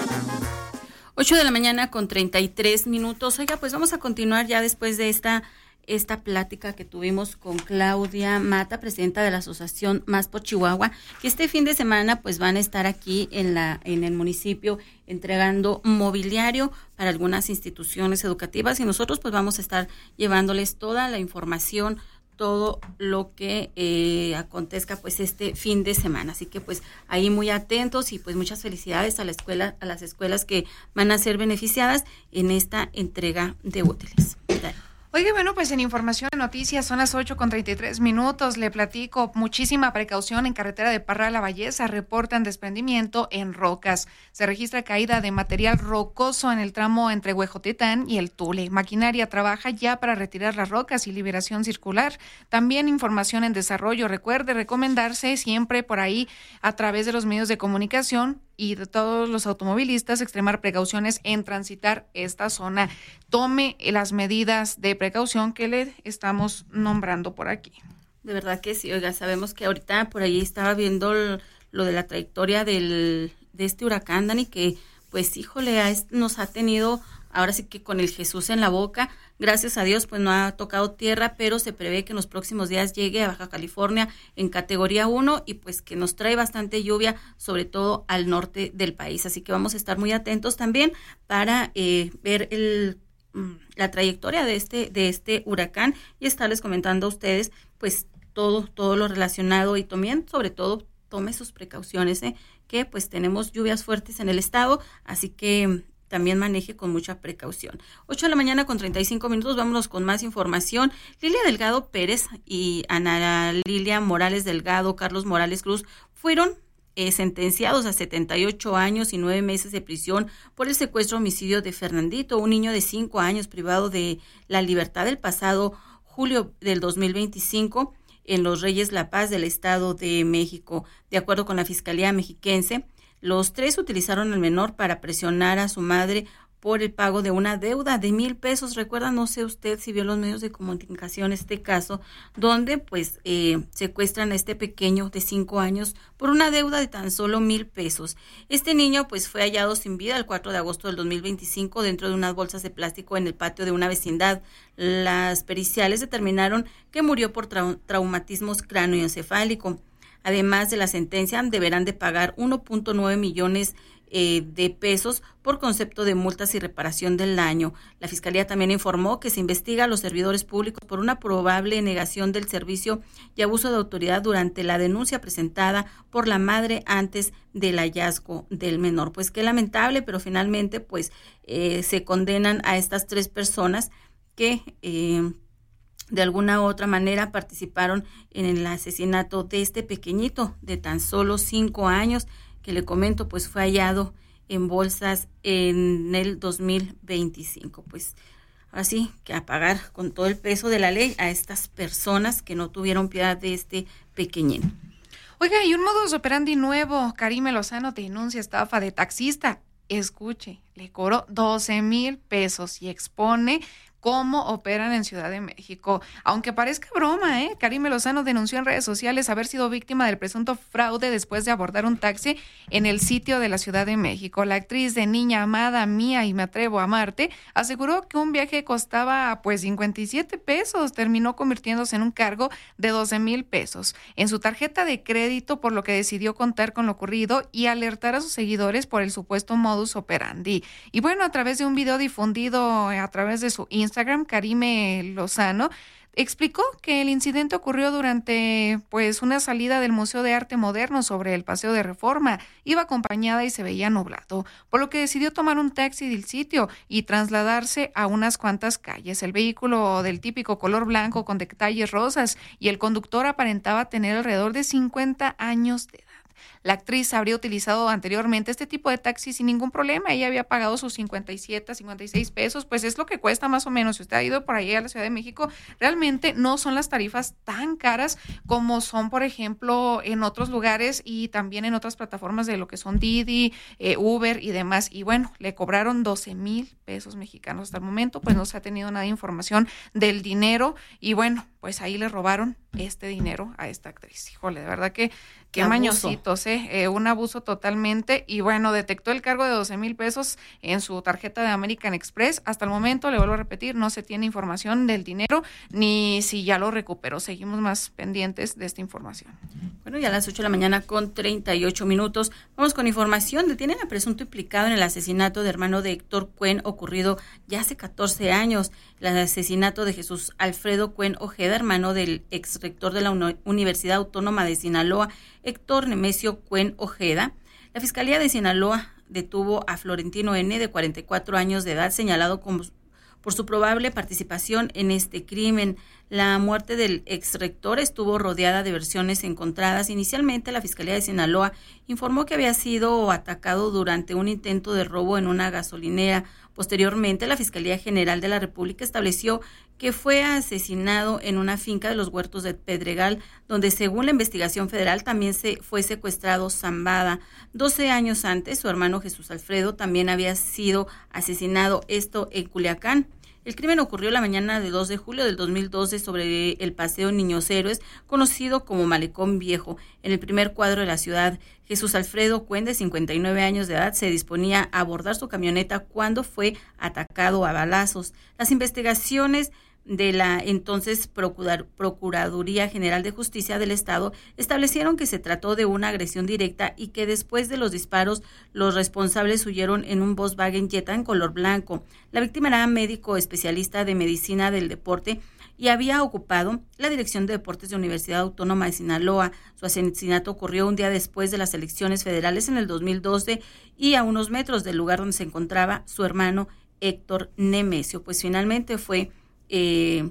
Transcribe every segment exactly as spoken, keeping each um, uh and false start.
ocho de la mañana con treinta y tres minutos. Oiga, pues vamos a continuar ya después de esta, esta plática que tuvimos con Claudia Mata, presidenta de la Asociación Más por Chihuahua, que este fin de semana pues van a estar aquí en la en el municipio entregando mobiliario para algunas instituciones educativas y nosotros pues vamos a estar llevándoles toda la información, todo lo que eh, acontezca pues este fin de semana, así que pues ahí muy atentos y pues muchas felicidades a la escuela, a las escuelas que van a ser beneficiadas en esta entrega de útiles. Dale. Oiga, bueno, pues en información de noticias son las ocho con treinta y tres minutos. Le platico, muchísima precaución en carretera de Parral a La Belleza. Reportan desprendimiento en rocas. Se registra caída de material rocoso en el tramo entre Huejotitán y el Tule. Maquinaria trabaja ya para retirar las rocas y liberación circular. También información en desarrollo. Recuerde recomendarse siempre por ahí a través de los medios de comunicación y de todos los automovilistas extremar precauciones en transitar esta zona. Tome las medidas de precaución que le estamos nombrando por aquí. De verdad que sí, oiga, sabemos que ahorita por ahí estaba viendo el, lo de la trayectoria del, de este huracán, Dani, que pues híjole, ha, nos ha tenido ahora sí que con el Jesús en la boca. Gracias a Dios pues no ha tocado tierra, pero se prevé que en los próximos días llegue a Baja California en categoría uno y pues que nos trae bastante lluvia, sobre todo al norte del país. Así que vamos a estar muy atentos también para eh, ver el la trayectoria de este de este huracán y estarles comentando a ustedes pues todo todo lo relacionado y también sobre todo tome sus precauciones, ¿eh? que pues tenemos lluvias fuertes en el estado, así que también maneje con mucha precaución. ocho de la mañana con treinta y cinco minutos, vámonos con más información. Lilia Delgado Pérez y Ana Lilia Morales Delgado, Carlos Morales Cruz fueron Eh, sentenciados a setenta y ocho años y nueve meses de prisión por el secuestro homicidio de Fernandito, un niño de cinco años privado de la libertad el pasado julio del dos mil veinticinco en Los Reyes La Paz del Estado de México. De acuerdo con la Fiscalía Mexiquense, los tres utilizaron al menor para presionar a su madre por el pago de una deuda de mil pesos. Recuerda, no sé usted si vio los medios de comunicación este caso, donde pues eh, secuestran a este pequeño de cinco años por una deuda de tan solo mil pesos. Este niño pues fue hallado sin vida el cuatro de agosto del dos mil veinticinco dentro de unas bolsas de plástico en el patio de una vecindad. Las periciales determinaron que murió por trau- traumatismos cráneoencefálicos. Además de la sentencia, deberán de pagar uno punto nueve millones Eh, de pesos por concepto de multas y reparación del daño. La Fiscalía también informó que se investiga a los servidores públicos por una probable negación del servicio y abuso de autoridad durante la denuncia presentada por la madre antes del hallazgo del menor. Pues qué lamentable, pero finalmente pues eh, se condenan a estas tres personas que eh, de alguna u otra manera participaron en el asesinato de este pequeñito de tan solo cinco años, que le comento, pues fue hallado en bolsas en el dos mil veinticinco. Pues así que a pagar con todo el peso de la ley a estas personas que no tuvieron piedad de este pequeñín. Oiga, y un modus operandi nuevo. Karime Lozano denuncia estafa de taxista. Escuche, le cobró doce mil pesos y expone cómo operan en Ciudad de México. Aunque parezca broma, ¿eh? Karime Lozano denunció en redes sociales haber sido víctima del presunto fraude después de abordar un taxi en el sitio de la Ciudad de México. La actriz de Niña Amada Mía y Me Atrevo a Amarte aseguró que un viaje costaba pues cincuenta y siete pesos, terminó convirtiéndose en un cargo de doce mil pesos en su tarjeta de crédito, por lo que decidió contar con lo ocurrido y alertar a sus seguidores por el supuesto modus operandi. Y bueno, a través de un video difundido a través de su Instagram, Instagram, Karime Lozano explicó que el incidente ocurrió durante pues una salida del Museo de Arte Moderno sobre el Paseo de Reforma. Iba acompañada y se veía nublado, por lo que decidió tomar un taxi del sitio y trasladarse a unas cuantas calles. El vehículo del típico color blanco con detalles rosas y el conductor aparentaba tener alrededor de cincuenta años de edad. La actriz habría utilizado anteriormente este tipo de taxi sin ningún problema. Ella había pagado sus cincuenta y siete, cincuenta y seis pesos, pues es lo que cuesta más o menos. Si usted ha ido por ahí a la Ciudad de México, realmente no son las tarifas tan caras como son, por ejemplo, en otros lugares y también en otras plataformas de lo que son Didi, eh, Uber y demás. Y bueno, le cobraron doce mil pesos mexicanos. Hasta el momento, pues no se ha tenido nada de información del dinero y bueno, pues ahí le robaron este dinero a esta actriz. Híjole, de verdad que qué Abuso. mañositos, ¿eh? Eh, un abuso totalmente. Y bueno, detectó el cargo de doce mil pesos en su tarjeta de American Express. Hasta el momento, le vuelvo a repetir, no se tiene información del dinero ni si ya lo recuperó. Seguimos más pendientes de esta información. Bueno, ya a las ocho de la mañana con treinta y ocho minutos. Vamos con información. Detienen a presunto implicado en el asesinato de hermano de Héctor Cuen, ocurrido ya hace catorce años. El asesinato de Jesús Alfredo Cuen Ojeda, hermano del ex rector de la Uni- Universidad Autónoma de Sinaloa, Héctor Nemesio Cuen Ojeda. La Fiscalía de Sinaloa detuvo a Florentino N., de cuarenta y cuatro años de edad, señalado como por su probable participación en este crimen. La muerte del ex rector estuvo rodeada de versiones encontradas. Inicialmente, la Fiscalía de Sinaloa informó que había sido atacado durante un intento de robo en una gasolinera. Posteriormente, la Fiscalía General de la República estableció que fue asesinado en una finca de los Huertos de Pedregal, donde, según la investigación federal, también se fue secuestrado Zambada. Doce años antes, su hermano Jesús Alfredo también había sido asesinado, esto en Culiacán. El crimen ocurrió la mañana del dos de julio del dos mil doce sobre el Paseo Niños Héroes, conocido como Malecón Viejo. En el primer cuadro de la ciudad, Jesús Alfredo Cuen, de cincuenta y nueve años de edad, se disponía a abordar su camioneta cuando fue atacado a balazos. Las investigaciones de la entonces Procurar- Procuraduría General de Justicia del Estado establecieron que se trató de una agresión directa y que después de los disparos los responsables huyeron en un Volkswagen Jetta en color blanco. La víctima era médico especialista de medicina del deporte y había ocupado la Dirección de Deportes de Universidad Autónoma de Sinaloa. Su asesinato ocurrió un día después de las elecciones federales en el dos mil doce y a unos metros del lugar donde se encontraba su hermano Héctor Nemesio. Pues finalmente fue Eh,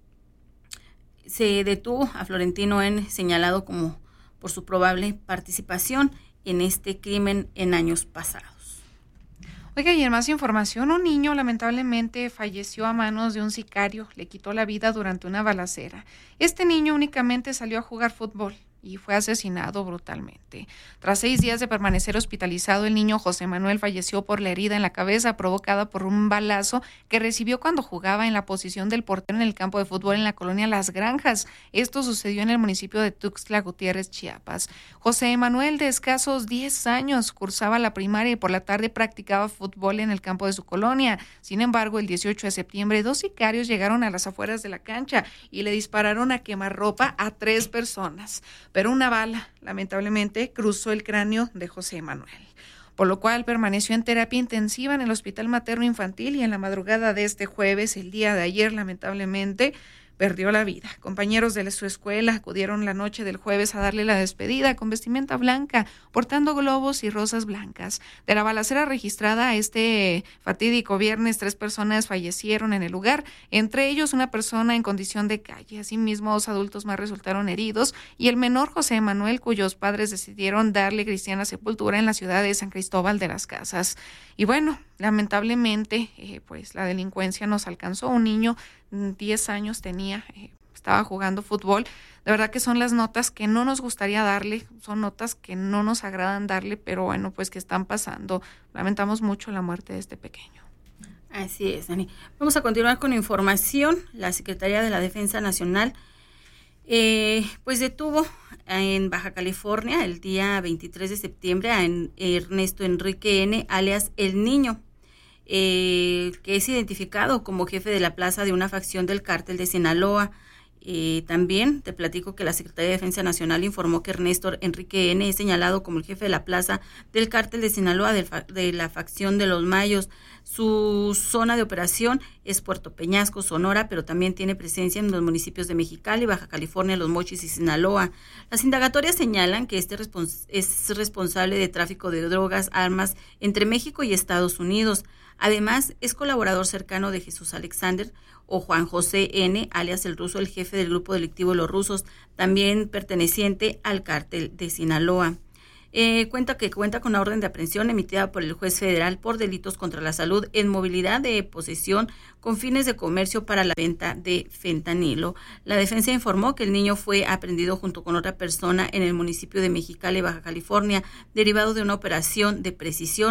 se detuvo a Florentino N., señalado como por su probable participación en este crimen en años pasados. Oiga, y en más información, un niño lamentablemente falleció a manos de un sicario, le quitó la vida durante una balacera. Este niño únicamente salió a jugar fútbol y fue asesinado brutalmente. Tras seis días de permanecer hospitalizado, el niño José Manuel falleció por la herida en la cabeza provocada por un balazo que recibió cuando jugaba en la posición del portero en el campo de fútbol en la colonia Las Granjas. Esto sucedió en el municipio de Tuxtla Gutiérrez, Chiapas. José Manuel, de escasos diez años, cursaba la primaria y por la tarde practicaba fútbol en el campo de su colonia. Sin embargo, el dieciocho de septiembre, dos sicarios llegaron a las afueras de la cancha y le dispararon a quemarropa a tres personas. Pero una bala, lamentablemente, cruzó el cráneo de José Manuel, por lo cual permaneció en terapia intensiva en el Hospital Materno Infantil y en la madrugada de este jueves, el día de ayer, lamentablemente, perdió la vida. Compañeros de su escuela acudieron la noche del jueves a darle la despedida con vestimenta blanca, portando globos y rosas blancas. De la balacera registrada este fatídico viernes, tres personas fallecieron en el lugar, entre ellos una persona en condición de calle. Asimismo, dos adultos más resultaron heridos y el menor José Manuel, cuyos padres decidieron darle cristiana sepultura en la ciudad de San Cristóbal de las Casas. Y bueno, lamentablemente, eh, pues la delincuencia nos alcanzó. Un niño, diez años tenía, eh, estaba jugando fútbol. De verdad que son las notas que no nos gustaría darle, son notas que no nos agradan darle, pero bueno, pues que están pasando. Lamentamos mucho la muerte de este pequeño. Así es, Dani. Vamos a continuar con información. La Secretaría de la Defensa Nacional eh, pues detuvo en Baja California el día veintitrés de septiembre a Ernesto Enrique N., alias El Niño, eh, que es identificado como jefe de la plaza de una facción del cártel de Sinaloa. Eh, también te platico que la Secretaría de Defensa Nacional informó que Ernesto Enrique N. es señalado como el jefe de la plaza del cártel de Sinaloa de, fa- de la facción de los Mayos. Su zona de operación es Puerto Peñasco, Sonora, pero también tiene presencia en los municipios de Mexicali, Baja California, Los Mochis y Sinaloa. Las indagatorias señalan que este respons- es responsable de tráfico de drogas, armas entre México y Estados Unidos. Además, es colaborador cercano de Jesús Alexander o Juan José N., alias El Ruso, el jefe del grupo delictivo Los Rusos, también perteneciente al cártel de Sinaloa. Eh, cuenta que cuenta con una orden de aprehensión emitida por el juez federal por delitos contra la salud en movilidad de posesión con fines de comercio para la venta de fentanilo. La defensa informó que el niño fue aprehendido junto con otra persona en el municipio de Mexicali, Baja California, derivado de una operación de precisión.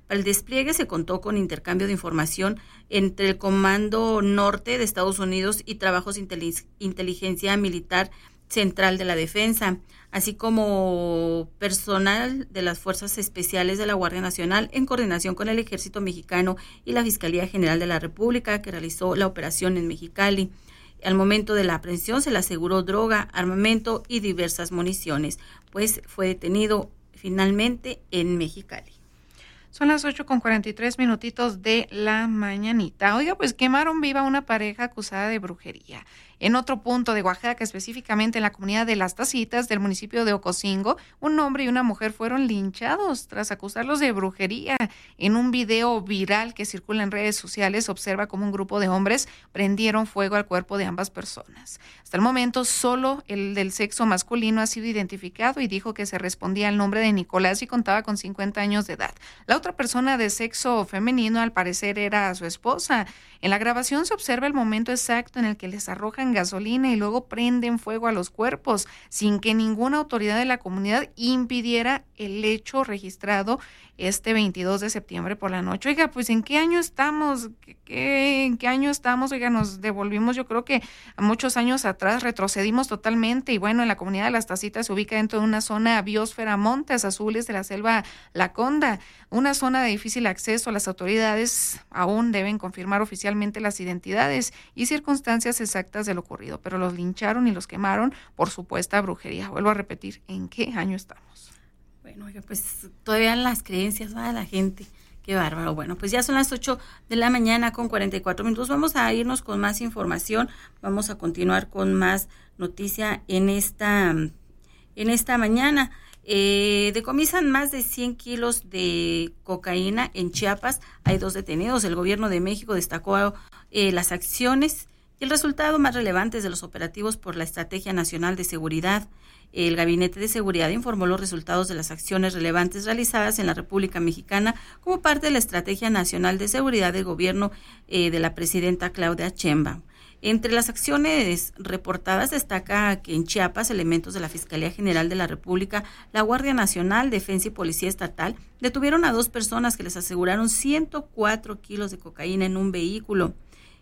Para el despliegue se contó con intercambio de información entre el Comando Norte de Estados Unidos y Trabajos de Inteligencia Militar Central de la Defensa, así como personal de las Fuerzas Especiales de la Guardia Nacional en coordinación con el Ejército Mexicano y la Fiscalía General de la República, que realizó la operación en Mexicali. Al momento de la aprehensión se le aseguró droga, armamento y diversas municiones, pues fue detenido finalmente en Mexicali. Son las ocho con cuarenta y tres minutitos de la mañanita. Oiga, pues quemaron viva una pareja acusada de brujería. En otro punto de Oaxaca, específicamente en la comunidad de Las Tacitas del municipio de Ocosingo, un hombre y una mujer fueron linchados tras acusarlos de brujería. En un video viral que circula en redes sociales, observa cómo un grupo de hombres prendieron fuego al cuerpo de ambas personas. Hasta el momento, solo el del sexo masculino ha sido identificado y dijo que se respondía al nombre de Nicolás y contaba con cincuenta años de edad. La otra persona de sexo femenino, al parecer, era su esposa. En la grabación se observa el momento exacto en el que les arrojan gasolina y luego prenden fuego a los cuerpos, sin que ninguna autoridad de la comunidad impidiera el hecho registrado este veintidós de septiembre por la noche. Oiga, pues ¿en qué año estamos? ¿Qué, qué, ¿En qué año estamos? Oiga, nos devolvimos, yo creo que a muchos años atrás, retrocedimos totalmente. Y bueno, en la comunidad de Las Tacitas se ubica dentro de una zona biosfera Montes Azules de la selva Laconda, una zona de difícil acceso. Las autoridades aún deben confirmar oficialmente las identidades y circunstancias exactas de lo ocurrido, pero los lincharon y los quemaron por supuesta brujería. Vuelvo a repetir, ¿en qué año estamos? Bueno, oiga, pues todavía las creencias va de la gente, qué bárbaro. Bueno, pues ya son las ocho de la mañana con cuarenta y cuatro minutos. Vamos a irnos con más información, vamos a continuar con más noticia en esta, en esta mañana. Eh, decomisan más de cien kilos de cocaína en Chiapas. Hay dos detenidos. El gobierno de México destacó eh, las acciones y el resultado más relevantes de los operativos por la Estrategia Nacional de Seguridad. El Gabinete de Seguridad informó los resultados de las acciones relevantes realizadas en la República Mexicana como parte de la Estrategia Nacional de Seguridad del gobierno eh, de la presidenta Claudia Sheinbaum. Entre las acciones reportadas destaca que en Chiapas elementos de la Fiscalía General de la República, la Guardia Nacional, Defensa y Policía Estatal detuvieron a dos personas que les aseguraron ciento cuatro kilos de cocaína en un vehículo.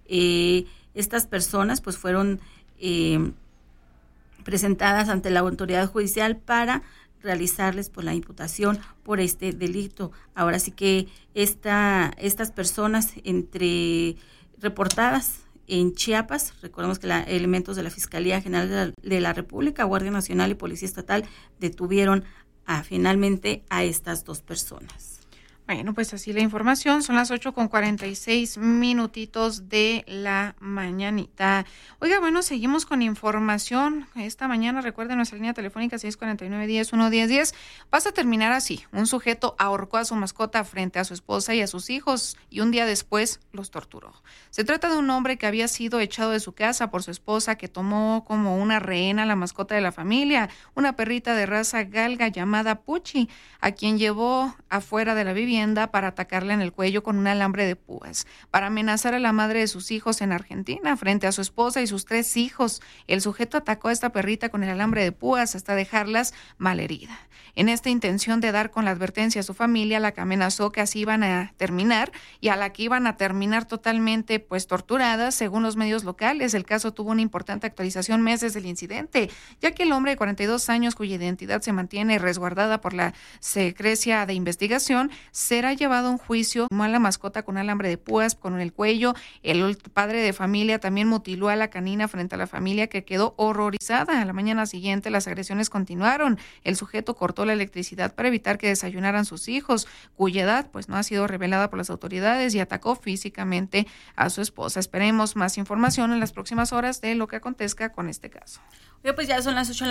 Eh, estas personas pues fueron eh, presentadas ante la autoridad judicial para realizarles pues la imputación por este delito. Ahora sí que esta, estas personas entre reportadas en Chiapas, recordemos que la, elementos de la Fiscalía General de la, de la República, Guardia Nacional y Policía Estatal detuvieron a, finalmente a estas dos personas. Bueno, pues así la información. Son las ocho con cuarenta y seis minutitos de la mañanita. Oiga, bueno, seguimos con información. Esta mañana, recuerden nuestra línea telefónica seis cuatro nueve, diez, uno, diez, diez. Vas a terminar así. Un sujeto ahorcó a su mascota frente a su esposa y a sus hijos y un día después los torturó. Se trata de un hombre que había sido echado de su casa por su esposa, que tomó como una rehén a la mascota de la familia, una perrita de raza galga llamada Puchi, a quien llevó afuera de la vivienda para atacarle en el cuello con un alambre de púas, para amenazar a la madre de sus hijos en Argentina frente a su esposa y sus tres hijos. El sujeto atacó a esta perrita con el alambre de púas hasta dejarlas malherida. En esta intención de dar con la advertencia a su familia, la que amenazó que así iban a terminar y a la que iban a terminar totalmente pues torturadas, según los medios locales. El caso tuvo una importante actualización meses del incidente, ya que el hombre de cuarenta y dos años, cuya identidad se mantiene resguardada por la secrecía de investigación, será llevado a un juicio. Tomó a la mascota con alambre de púas con el cuello. El padre de familia también mutiló a la canina frente a la familia, que quedó horrorizada. A la mañana siguiente las agresiones continuaron. El sujeto cortó la electricidad para evitar que desayunaran sus hijos, cuya edad pues no ha sido revelada por las autoridades, y atacó físicamente a su esposa. Esperemos más información en las próximas horas de lo que acontezca con este caso. Oye, pues ya son las ocho